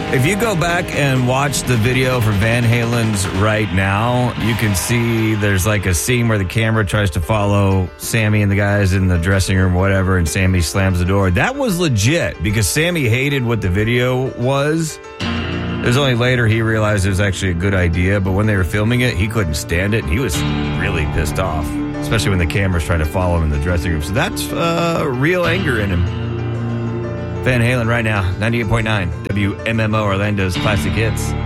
If you go back and watch the video for Van Halen's Right Now, you can see there's like a scene where the camera tries to follow Sammy and the guys in the dressing room, whatever, and Sammy slams the door. That was legit because Sammy hated what the video was. It was only later he realized it was actually a good idea, but when they were filming it, he couldn't stand it. He was really pissed off, especially when the camera's trying to follow him in the dressing room. So that's real anger in him. Van Halen Right Now, 98.9 WMMO Orlando's Classic Hits.